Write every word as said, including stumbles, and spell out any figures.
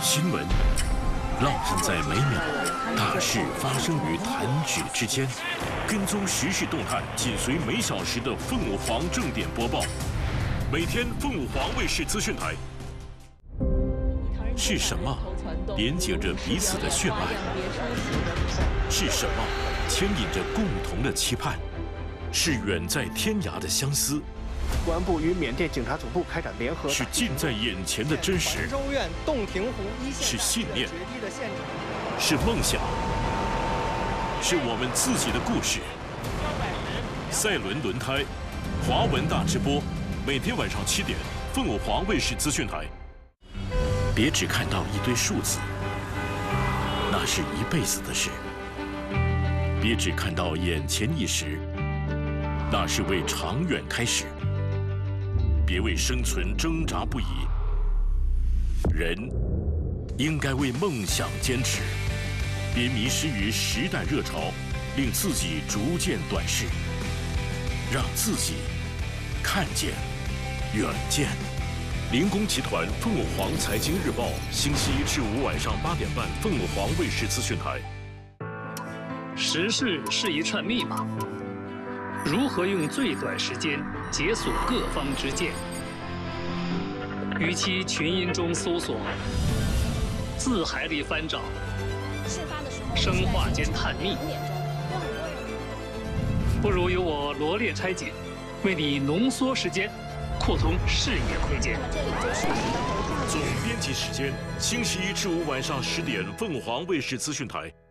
新闻浪漫在每秒，大事发生于弹指之间。跟踪时事动态，紧随每小时的凤舞凰正点播报。每天凤舞凰卫视资讯台。是什么连接着彼此的血脉？是什么牵引着共同的期盼？是远在天涯的相思。 公安部与缅甸警察总部开展联合， 是近在眼前的真实， 州院洞庭湖一线是信念，是梦想，是我们自己的故事。赛轮轮胎，华文大直播，每天晚上七点，凤舞凰卫视资讯台。别只看到一堆数字，那是一辈子的事；别只看到眼前一时，那是为长远开始。 别为生存挣扎不已，人应该为梦想坚持。别迷失于时代热潮，令自己逐渐短视，让自己看见远见。林工集团凤舞凰财经日报，星期一至五晚上八点半，凤舞凰卫视资讯台。 时事是一串密码。 如何用最短时间解锁各方之见？与其群音中搜索，字海里翻找，生化间探秘，不如由我罗列拆解，为你浓缩时间，扩通视野空间。 总编辑时间：星期一至五晚上十点，凤凰卫视资讯台。